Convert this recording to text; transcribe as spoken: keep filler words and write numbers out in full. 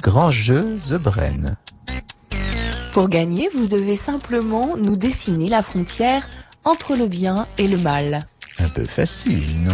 Grand jeu The Brain. Pour gagner, vous devez simplement nous dessiner la frontière entre le bien et le mal. Un peu facile, non ?